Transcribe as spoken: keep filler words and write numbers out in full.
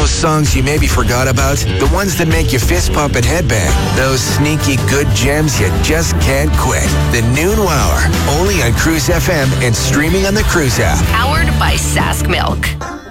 Those songs you maybe forgot about, the ones that make you fist pump and headbang, those sneaky good gems you just can't quit. The Noon Hour, only on Cruise F M and streaming on the Cruise app. Powered by Sask Milk.